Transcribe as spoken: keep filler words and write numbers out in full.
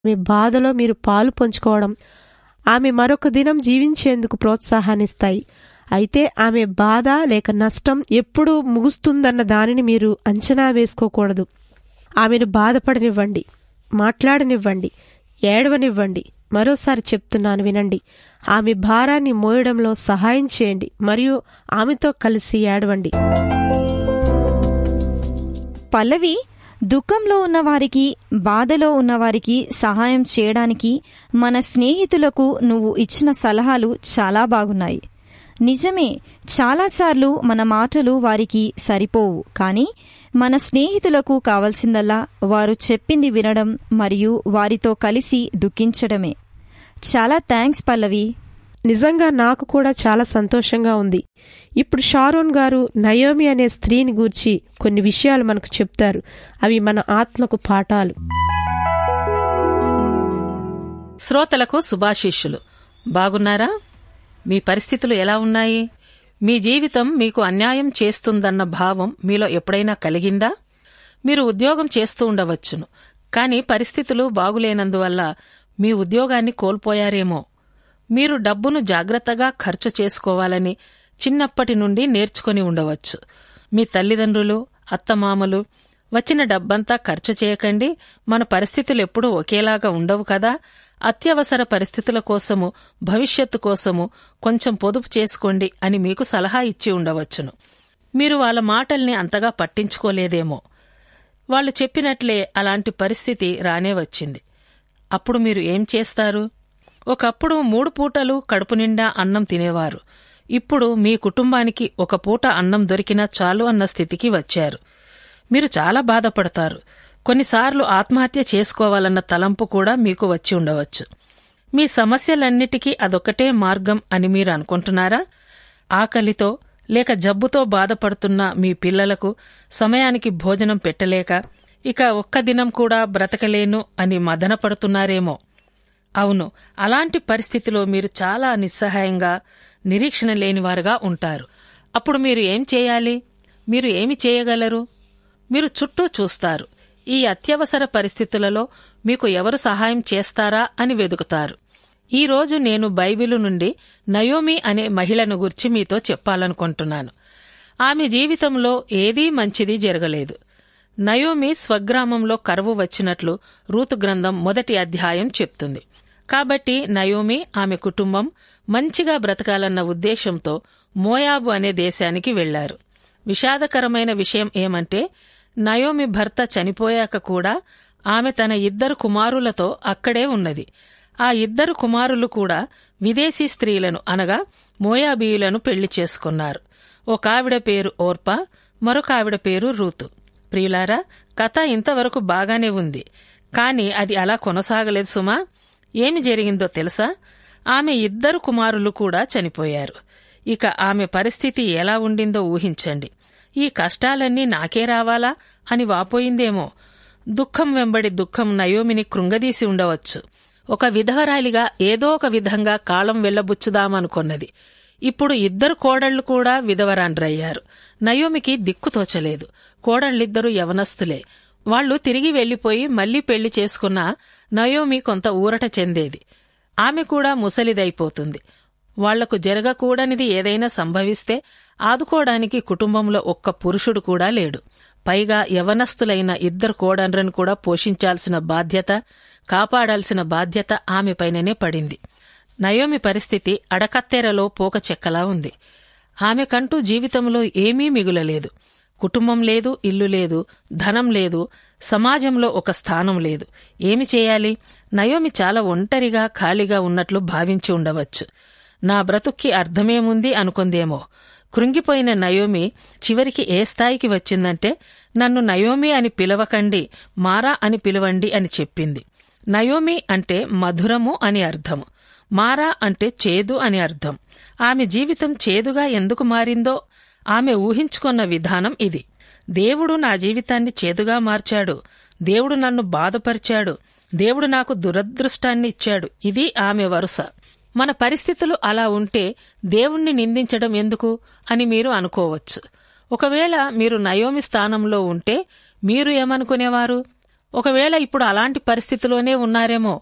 మీ బాధలో మీరు పాలు పంచుకోవడం ఆమె మరొక దినం జీవించేందుకు ప్రోత్సాహాన్నిస్తాయి. అయితే ఆమె బాధ లేక నష్టం ఎప్పుడు ముగుస్తుందన్న దానిని మీరు అంచనా వేసుకోకూడదు. ఆమెను బాధపడనివ్వండి, మాట్లాడనివ్వండి, ఏడవనివ్వండి. మరోసారి చెప్తున్నాను వినండి. ఆమె భారాన్ని మోయడంలో సహాయం చేయండి మరియు ఆమెతో కలిసి ఏడవండి. పల్లవి, దుఃఖంలో ఉన్నవారికి, బాధలో ఉన్నవారికి సహాయం చేయడానికి మన స్నేహితులకు నువ్వు ఇచ్చిన సలహాలు చాలా బాగున్నాయి. నిజమే, చాలాసార్లు మన మాటలు వారికి సరిపోవు, కానీ మన స్నేహితులకు కావలసిందల్లా వారు చెప్పింది వినడం మరియు వారితో కలిసి దుఃఖించడమే. చాలా థ్యాంక్స్ పల్లవి. నిజంగా నాకు కూడా చాలా సంతోషంగా ఉంది. ఇప్పుడు షారోన్ గారు నయోమి అనే స్త్రీని గూర్చి కొన్ని విషయాలు మనకు చెప్తారు. అవి మన ఆత్మకు పాఠాలు. శ్రోతలకు శుభాశీస్సులు. బాగున్నారా? మీ పరిస్థితులు ఎలా ఉన్నాయి? మీ జీవితం మీకు అన్యాయం చేస్తుందన్న భావం మీలో ఎప్పుడైనా కలిగిందా? మీరు ఉద్యోగం చేస్తూ ఉండవచ్చును, కానీ పరిస్థితులు బాగులేనందువల్ల మీ ఉద్యోగాన్ని కోల్పోయారేమో. మీరు డబ్బును జాగ్రత్తగా ఖర్చు చేసుకోవాలని చిన్నప్పటి నుండి నేర్చుకుని ఉండవచ్చు. మీ తల్లిదండ్రులు, అత్తమామలు వచ్చిన డబ్బంతా ఖర్చు చేయకండి, మన పరిస్థితులు ఎప్పుడూ ఒకేలాగా ఉండవు కదా, అత్యవసర పరిస్థితుల కోసము, భవిష్యత్తు కోసము కొంచెం పొదుపు చేసుకోండి అని మీకు సలహా ఇచ్చి ఉండవచ్చును. మీరు వాళ్ళ మాటల్ని అంతగా పట్టించుకోలేదేమో. వాళ్ళు చెప్పినట్లే అలాంటి పరిస్థితి రానే వచ్చింది. అప్పుడు మీరు ఏం చేస్తారు? ఒకప్పుడు మూడు పూటలు కడుపు నిండా అన్నం తినేవారు. ఇప్పుడు మీ కుటుంబానికి ఒక పూట అన్నం దొరికినా చాలు అన్న స్థితికి వచ్చారు. మీరు చాలా బాధపడతారు. కొన్నిసార్లు ఆత్మహత్య చేసుకోవాలన్న తలంపు కూడా మీకు వచ్చి ఉండవచ్చు. మీ సమస్యలన్నిటికీ అదొకటే మార్గం అని మీరు అనుకుంటున్నారా? ఆకలితో లేక జబ్బుతో బాధపడుతున్న మీ పిల్లలకు సమయానికి భోజనం పెట్టలేక ఇక ఒక్క దినం కూడా బ్రతకలేను అని మదనపడుతున్నారేమో. అవును, అలాంటి పరిస్థితిలో మీరు చాలా నిస్సహాయంగా, నిరీక్షణ లేనివారుగా ఉంటారు. అప్పుడు మీరు ఏం చేయాలి? మీరు ఏమి చేయగలరు? మీరు చుట్టూ చూస్తారు. ఈ అత్యవసర పరిస్థితులలో మీకు ఎవరు సహాయం చేస్తారా అని వెదుకుతారు. ఈరోజు నేను బైబిలు నుండి నయోమి అనే మహిళను గురించి మీతో చెప్పాలనుకుంటున్నాను. ఆమె జీవితంలో ఏదీ మంచిది జరగలేదు. నయోమి స్వగ్రామంలో కరువు వచ్చినట్లు రూతు గ్రంథం మొదటి అధ్యాయం చెప్తుంది. కాబట్టి నయోమి, ఆమె కుటుంబం మంచిగా బ్రతకాలన్న ఉద్దేశంతో మోయాబు అనే దేశానికి వెళ్లారు. విషాదకరమైన విషయం ఏమంటే, నయోమి భర్త చనిపోయాక కూడా ఆమె తన ఇద్దరు కుమారులతో అక్కడే ఉన్నది. ఆ ఇద్దరు కుమారులు కూడా విదేశీ స్త్రీలను అనగా మోయాబీయులను పెళ్లి చేసుకున్నారు. ఒక ఆవిడ పేరు ఓర్పా, మరొక ఆవిడ పేరు రూతు. ప్రియులారా, కథ ఇంతవరకు బాగానే ఉంది, కాని అది అలా కొనసాగలేదు సుమా. ఏమి జరిగిందో తెలుసా? ఆమె ఇద్దరు కుమారులు కూడా చనిపోయారు. ఇక ఆమె పరిస్థితి ఎలా ఉండిందో ఊహించండి. ఈ కష్టాలన్నీ నాకే రావాలా అని వాపోయిందేమో. దుఃఖం వెంబడి దుఃఖం నయోమిని కృంగదీసి ఉండవచ్చు. ఒక విధవరాలిగా ఏదో ఒక విధంగా కాలం వెళ్లబుచ్చుదామనుకొన్నది. ఇప్పుడు ఇద్దరు కోడళ్లు కూడా విధవరాండ్రయ్యారు. నయోమికి దిక్కుతోచలేదు. కోడళ్లిద్దరూ యవనస్తులే. వాళ్లు తిరిగి వెళ్లిపోయి మళ్లీ పెళ్లి చేసుకున్నా నయోమి కొంత ఊరట చెందేది. ఆమె కూడా ముసలిదైపోతుంది. వాళ్లకు జరగకూడనిది ఏదైనా సంభవిస్తే ఆదుకోవడానికి కుటుంబంలో ఒక్క పురుషుడు కూడా లేడు. పైగా యవనస్తులైన ఇద్దరు కోడళ్లను కూడా పోషించాల్సిన బాధ్యత, కాపాడాల్సిన బాధ్యత ఆమెపైననే పడింది. నయోమి పరిస్థితి అడకత్తెరలో పోకచెక్కలా ఉంది. ఆమెకంటూ జీవితంలో ఏమీ మిగులలేదు. కుటుంబం లేదు, ఇల్లు లేదు, ధనం లేదు, సమాజంలో ఒక స్థానం లేదు. ఏమి చేయాలి? నయోమి చాలా ఒంటరిగా, ఖాళీగా ఉన్నట్లు భావించి ఉండవచ్చు. నా బ్రతుక్కి అర్థమేముంది అనుకుందేమో. కృంగిపోయిన నయోమి చివరికి ఏ స్థాయికి వచ్చిందంటే, నన్ను నయోమి అని పిలవకండి, మారా అని పిలవండి అని చెప్పింది. నయోమి అంటే మధురము అని అర్థము, మారా అంటే చేదు అని అర్థం. ఆమె జీవితం చేదుగా ఎందుకు మారిందో ఆమె ఊహించుకున్న విధానం ఇది. దేవుడు నా జీవితాన్ని చేదుగా మార్చాడు, దేవుడు నన్ను బాధపరిచాడు, దేవుడు నాకు దురదృష్టాన్ని ఇచ్చాడు. ఇది ఆమె వరుస. మన పరిస్థితులు అలా ఉంటే దేవుణ్ణి నిందించడం ఎందుకు అని మీరు అనుకోవచ్చు. ఒకవేళ మీరు నయోమి స్థానంలో ఉంటే మీరు ఏమనుకునేవారు? ఒకవేళ ఇప్పుడు అలాంటి పరిస్థితిలోనే ఉన్నారేమో